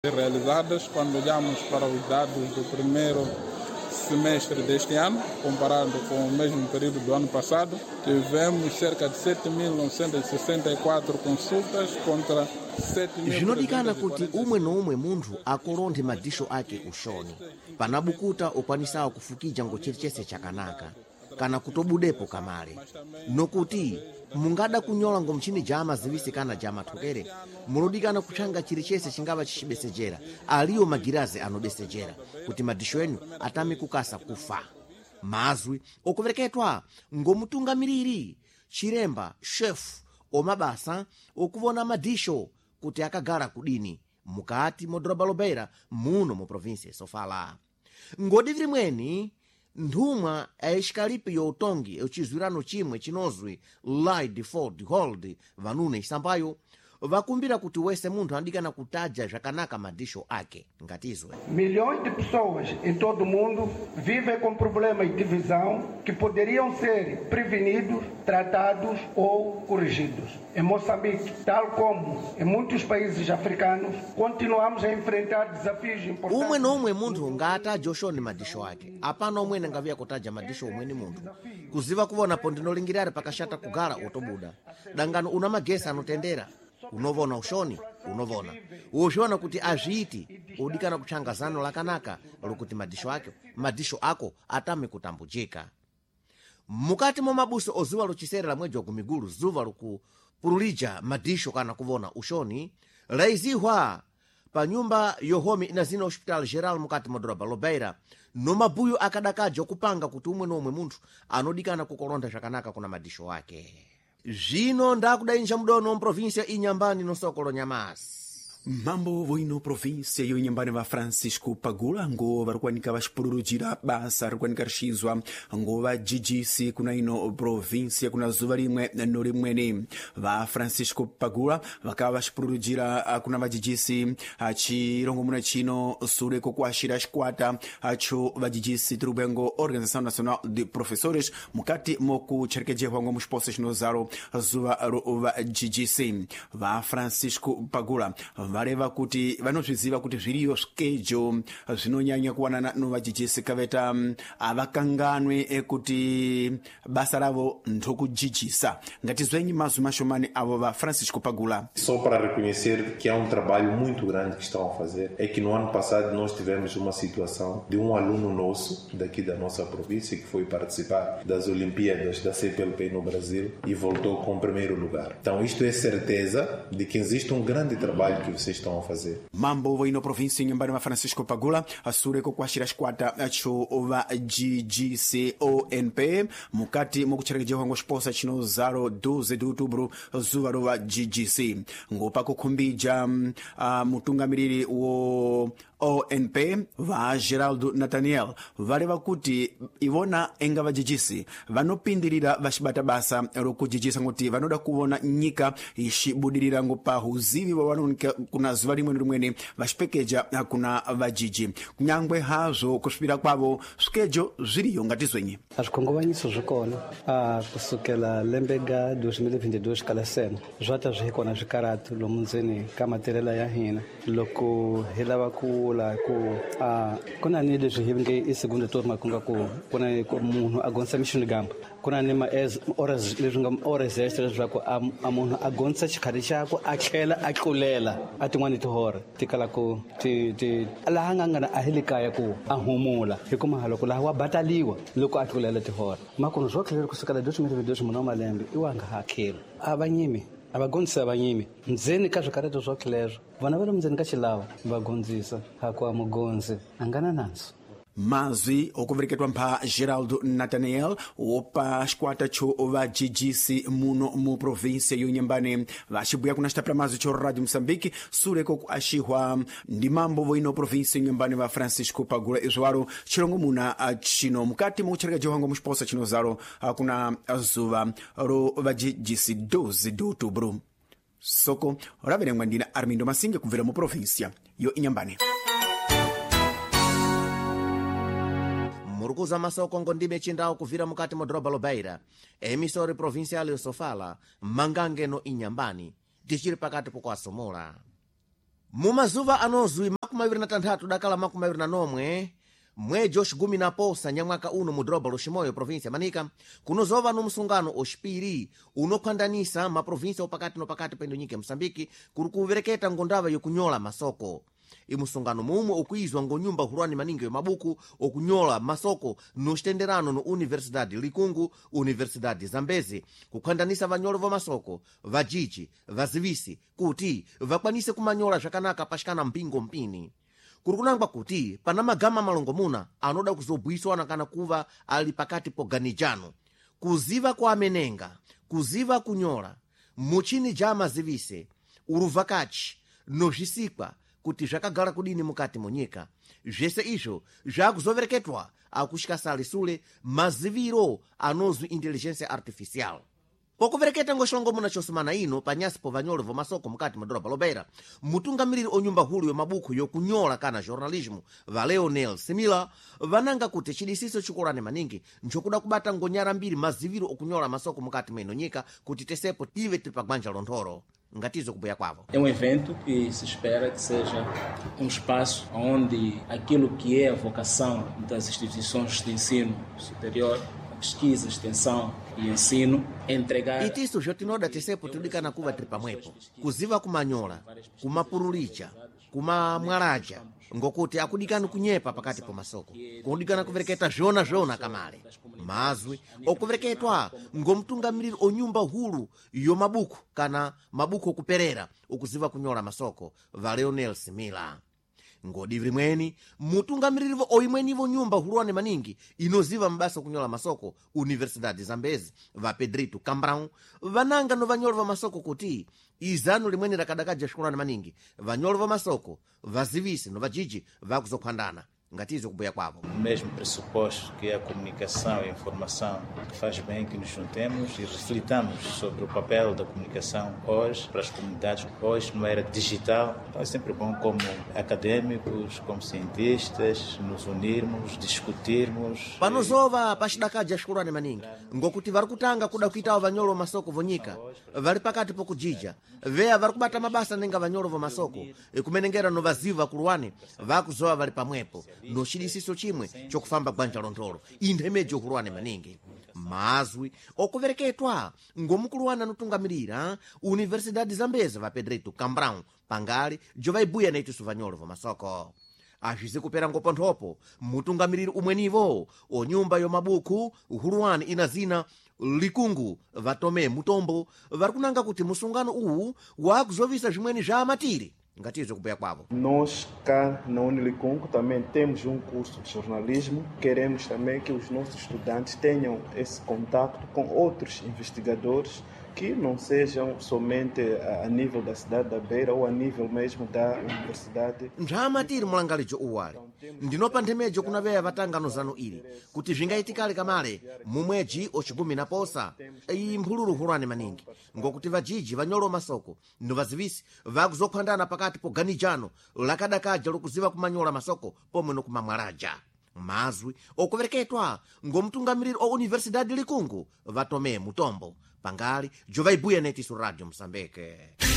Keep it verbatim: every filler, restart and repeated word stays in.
realizadas. Quando olhamos para os dados do primeiro semestre deste ano, comparado com o mesmo período do ano passado, tivemos cerca de sete mil novecentos e sessenta e quatro consultas contra sete mil. Zvinodikana kuti umwe nomwe munthu akolonde madisho ake ushoni panabukuta okwanisawo kufukija ngo chilichese chakanaka kana kutobudepo kamale nokuti mungada kunyola ngo mchini jama zivisi kana jama thokere mulodikana kuchanga chilichese chingava chichibesejera aliyo magirazi anobesejera kuti madisho enu atame kukasa kufa mazwi okuvereketwa ngomutungamiriri chiremba chef omabasa okuvona madisho kuti akagara kudini mukati modroba lobeira muno mu provinsia Sofala ngodi virimweni nthumwa aishikalipi youtongi euchizwirano chimwe chinozwi Lide Ford Hold vanune isambayo vakumbira kuti wese munthu andikana kutaja zvakanaka madisho ake ngatizwe. Milhões de pessoas em todo o mundo vivem com problemas de visão que poderiam ser prevenidos, tratados ou corrigidos. Em Moçambique, tal como em muitos países africanos, continuamos a enfrentar desafios importantes. Umwe nomwe munthu ngataja oshoni madisho ake apana omwene ngavia kutaja madisho omweni munthu kuziva kuvona pondinolingirira pakashata kugara otobuda dangano una magesi anotendera unovona ushoni unovona ushona kuti azviti udikana kuchanga zano lakanaka lokuti madisho ake madisho ako atame kutambujika mukati mo mabuso ozuva luchiserera mwejo kumigulu zuva lukupululija madisho kana kuvona ushoni laizihwa pa nyumba yohome inazina hospital geral mukati modroba lobeira nomabuyo akadakaja okupanga kuti umwe nomwe munthu anodikana kukolonda zvakanaka kuna madisho ake. Zvino ndakudainja mudono mprovinsia inyambani nosokolo nyamasi mambo voino província yo inyambani va Francisco Pagula ngo varikuwanika vaxipululudjira basa rikuwanika rixizwa ngo va G G C kuna ino província kuna zuva limwe no limweni va Francisco Pagula vakava vaxipululudjira kuna va G G C cirongo muna cino sule kokuaxira xikwata aco va G G C tirubengo Organização Nacional de Professores mukati mokucherekejehwa ngo muxiposo xinozaro zuva ro va G G C va Francisco Pagula vareva kuti vanozviziva kuti zviriyo skejo zvinonyanya kuwanana novajijisi kaveta avakanganwe ekuti basa ravo ndokujijisa ngatizvenyi mazwi mashomani avo va Francisco Pagula. Só para reconhecer que há um trabalho muito grande que estão a fazer é que no ano passado nós tivemos uma situação de um aluno nosso daqui da nossa província que foi participar das Olimpíadas da C P L P no Brasil e voltou com o primeiro lugar. Então isto é certeza de que existe um grande trabalho que vocês estão a fazer. Mambo voino província nyambani va Francisco Pagula asure kokuaxira xikwata aco va G G C O N P mukati mokucherekejehwa ngo xiposa cino zaro doze de outubro zuva ro va G G C ngopa kukhumbija uh, mutungamiriri wo O N P va Geraldo Nathaniel vareva kuti ivona enga vajijisi vanopindirira vaxibata basa rokujijisa ngoti vanoda kuvona nyika ixibudirira ngo pa uzivi wawanonika kuna zuva limwe limwene vaxipekeja kuna vajiji kunyangwe hazo kusvira kwavo skejo zviriyo ngatizwenyi azvikongovanyiso zvikona ah, kusukela lembe ga dois mil e vinte e dois kala sena zvata zvihikona zvikaratu lomu ndzeni ka matirhela ya hina loko hi lava ku la ku ah, kuna ni leswi hi nge i segunda turma ku nga ku kuna ku munhu a gonisa mixini gamba kuna ni ma horas leswi nga horas extra leswaku a munhu a gonisa xikhari xakwe a tlhela a tlulela a tin'wani tihora tikala ku ti ti laha nga nga a helikaya ku a humula hi ku mahala ku laha wa bataliwa loko a tlulela tihora makuno zwo tlhelela kusukela dois mil e vinte e dois munhu malembe i wa nga hakeli abanyimi abagondzisa abanyimi ndzeni ka zwikareto zwo tlhelezwo vana va le ndzeni ka xilawa va gondzisa hakuva mugonzi a nga na nandzu mazwi okuvereketwa mpha Geraldo Nathaniel wopa xikwata co va G G C muno mu província yo nyambani vaxibuya kuna xitapira mazwi co Radio Moçambique sule koku axihwa ndi mambo voino província nyambani va Francisco Pagula izwaro cirongo muna cino mukati mokucherekejehwa ngo muxiposa cino zaro kuna zuva ro va G G C doze de outubro soko raverengwa ndina Armindo Masinge kubvira mu província yo inyambani. murukuza masoko ngondime chindawo kuvira mukati modroba lobeira emisori provincial yo Sofala mangange no inyambani tichiri pakati pokuasomula mumazuva anozwi makumi awiri na tanthatu dakala makumi awiri na nomwe mweji ocigumi na posa nyamwaka uno mu droba loximoyo provinsia manika kunozova no msungano oxipiri unokhwandanisa maprovinsia opakati nopakati pendo nyike Msambiki kuri kuvereketa ngondava yokunyola masoko. Imusungano mumwe ukuizwa ngonyumba hurwani maningi yomabuku okunyola masoko no xitenderano no Universidade Likungu, Universidade Zambezi kukhwandanisa vanyolo va masoko vajiji vazivisi kuti vakwanise kumanyola zvakanaka paxikana mpingo mpini. Kuri kunangwa kuti pana magama malongo muna anoda kuzobwiswana kana kuva ali pakati poganijano kuziva kwa amenenga, kuziva kunyola, muchini ja mazivise, uruvakachi, nozvisikwa kuti zvakagara kudini mukati munyika. Zvese izvo zvakuzovereketwa akuxikasa lisule maziviro anozwi intelligência artificial. Pokuvereketa ngoxilongo muna chosumana ino panyasi po vanyolo vomasoko mukati mudoroba lobeira mutungamiriri onyumba hulu yomabuku yokunyola kana jornalismo va Leonel Simila vananga kuti cidisiso cikulane maningi nchokuda kubata ngonyara mbiri maziviro okunyola masoko mukati mwino nyika kuti tesepo tive tiri pagwanja lonthoro ngatizo kubuya kwavo. É um evento que se espera que seja um espaço onde aquilo que é a vocação das instituições de ensino superior, pesquisa, extensão e ensino, entregar... Itiso jotinoda tesepo tudikana kuva tiri pamwepo kuziva kumanyola, kumapurulija, kumamwalaja ngokuti akudikana kunyepa pakati po masoko kudikana kuvereketa zona zona kamale mazwi okuvereketwa ngomtungamiriri onyumba hulu yomabuku kana mabuku okuperera okuziva kunyola masoko va Leonel Simila. Ngodiviri mweni mutungamiririvo oimwenivo nyumba huluane maningi inoziva mbasa kunyola masoko Universidade Zambezi va Pedrito Cambrão vananga no vanyolo va masoko kuti izano limweni rakadakaja xikulane maningi vanyolo va masoko vazivisi no vajiji vakuzokhwandana ngatizo kubuya kwavo. O mesmo pressuposto que é a comunicação e a informação que faz bem que nos juntemos e reflitamos sobre o papel da comunicação hoje para as comunidades, hoje numa era digital. Então é sempre bom como acadêmicos, como cientistas, nos unirmos, discutirmos. Panozova paxidakaja xikulane maningi ngokuti vari kutanga kuda kuitawo vanyolo masoko vonyika vari pakati pokujija veya vari kubata mabasa nenga vanyolo vo masoko ekumenengera no vaziva kuluwane vakuzova vari pamwepo no xidisiso chimwe chokufamba gwanja lontholo inthemejo huluane maningi mazwi okuvereketwa ngomukuluwana notungamirira Universidade Zambezi va Pedrito Cambrão pangali jo vaibuya neitiso vanyolo vomasoko axize kupera ngoponthopo mutungamiriri umwenivo onyumba yomabuku uhuluwani ina zina Likungu vatome mutombo vari kunanga kuti musungano uwu wakuzovisa zimweni za amatiri ngatizo kubuya kwavo. Nós cá na Unilikungu também temos um curso de jornalismo. Queremos também que os nossos estudantes tenham esse contato com outros investigadores que não sejam somente a nível da cidade da Beira ou a nível mesmo da universidade. Njamatiri mulangalijo uwali ndinopa nthemejo kunaveya vatangano zanu ili kuti zvingayitikale kamale mumweji ocigumi na posa imphululu hulwane maningi ngokuti vajiji vanyolo masoko no vazivisi vakuzokhwandana pakati poganijano lakadakaja lokuziva kumanyola masoko pomwe nokumamwalaja mazwi okuvereketwa ngomtungamiriri o Universidade Likungu vatome mutombo pangali jo vaibuya netiso Radio Msambeke.